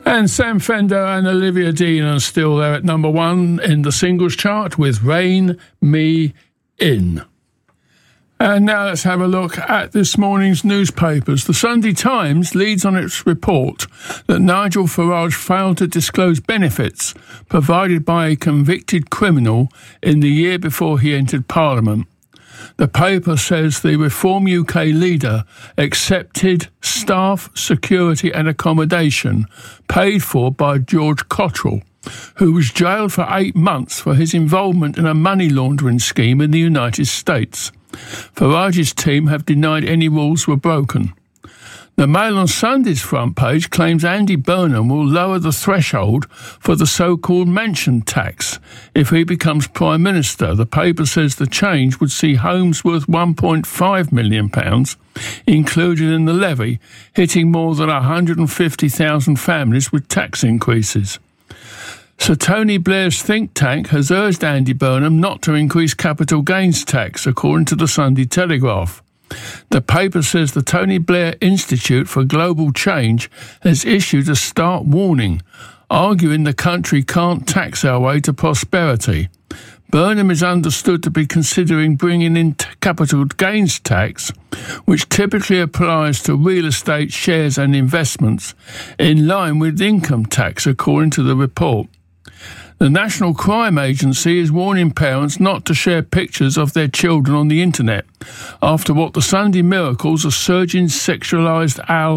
And Sam Fender and Olivia Dean are still there at number one in the singles chart with Rain Me In. And now let's have a look at this morning's newspapers. The Sunday Times leads on its report that Nigel Farage failed to disclose benefits provided by a convicted criminal in the year before he entered Parliament. The paper says the Reform UK leader accepted staff, security and accommodation paid for by George Cottrell, who was jailed for 8 months for his involvement in a money laundering scheme in the United States. Farage's team have denied any rules were broken. The Mail on Sunday's front page claims Andy Burnham will lower the threshold for the so-called mansion tax if he becomes Prime Minister. The paper says the change would see homes worth £1.5 million included in the levy, hitting more than 150,000 families with tax increases. Sir Tony Blair's think tank has urged Andy Burnham not to increase capital gains tax, according to the Sunday Telegraph. The paper says the Tony Blair Institute for Global Change has issued a stark warning, arguing the country can't tax our way to prosperity. Burnham is understood to be considering bringing in capital gains tax, which typically applies to real estate, shares and investments, in line with income tax, according to the report. The National Crime Agency is warning parents not to share pictures of their children on the internet after what the Sunday Mirror calls a surging sexualised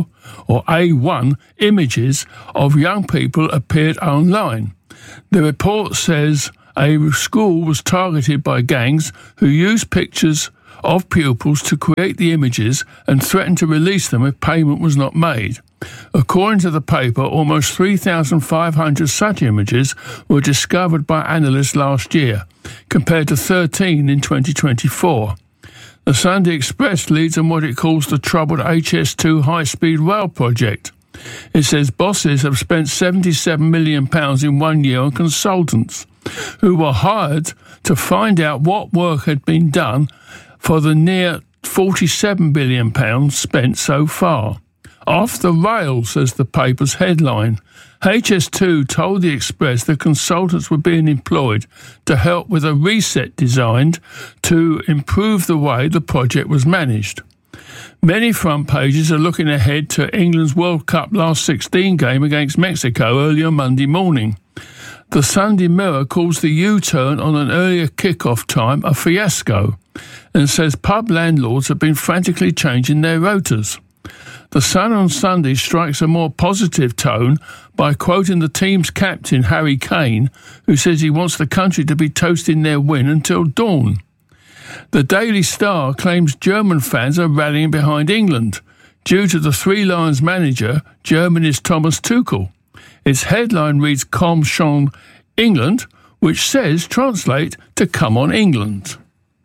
A1 images of young people appeared online. The report says a school was targeted by gangs who used pictures of pupils to create the images and threatened to release them if payment was not made. According to the paper, almost 3,500 such images were discovered by analysts last year, compared to 13 in 2024. The Sunday Express leads on what it calls the troubled HS2 high-speed rail project. It says bosses have spent £77 million in 1 year on consultants who were hired to find out what work had been done for the near £47 billion spent so far. Off the rails, says the paper's headline. HS2 told the Express that consultants were being employed to help with a reset designed to improve the way the project was managed. Many front pages are looking ahead to England's World Cup last 16 game against Mexico early on Monday morning. The Sunday Mirror calls the U-turn on an earlier kick-off time a fiasco and says pub landlords have been frantically changing their rotas. The Sun on Sunday strikes a more positive tone by quoting the team's captain, Harry Kane, who says he wants the country to be toasting their win until dawn. The Daily Star claims German fans are rallying behind England due to the Three Lions manager, Germany's Thomas Tuchel. Its headline reads Komm schon England, which says, translate, to come on England.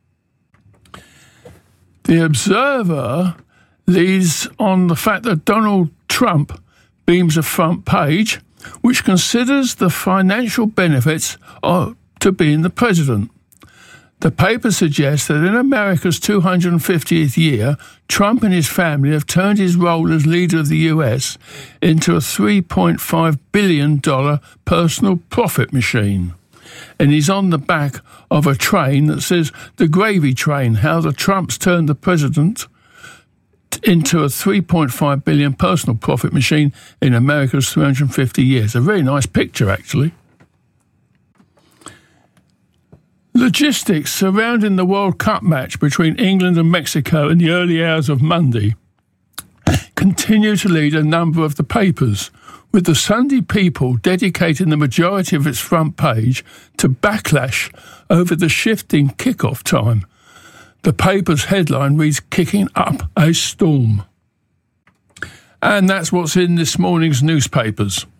The Observer leads on the fact that Donald Trump beams a front page which considers the financial benefits to being the president. The paper suggests that in America's 250th year, Trump and his family have turned his role as leader of the US into a $3.5 billion personal profit machine. And he's on the back of a train that says, the gravy train, how the Trumps turned the president into a $3.5 billion personal profit machine in America's 350 years. A very nice picture, actually. Logistics surrounding the World Cup match between England and Mexico in the early hours of Monday continue to lead a number of the papers, with the Sunday People dedicating the majority of its front page to backlash over the shifting kick-off time. The paper's headline reads, Kicking Up a Storm. And that's what's in this morning's newspapers.